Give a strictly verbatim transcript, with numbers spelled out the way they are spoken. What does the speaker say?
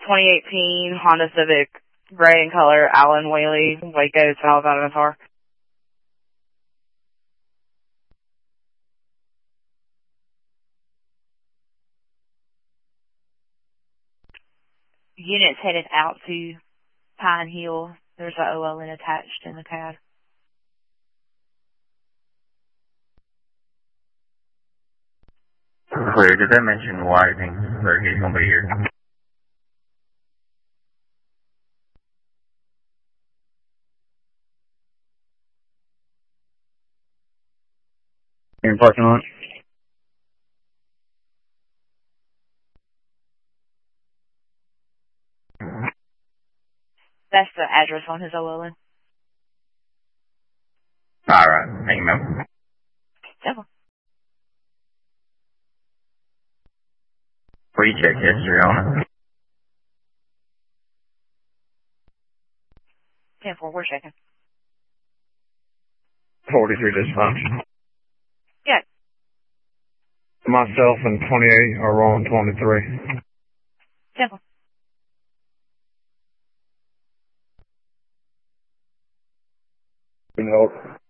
twenty eighteen Honda Civic, gray in color, Alan Whaley, Waco, South Avatar. Units headed out to Pine Hill. There's a O L N attached in the C A D. Clear. Did that mention why I think that he's going to be here? In parking lot? That's the address on his O L N. All right. Thank you, ma'am. Simple. Pre-check history on it. ten four, we're checking. forty-three dysfunction. Yeah. Myself and twenty-eight are rolling twenty-three. Simple. Nope.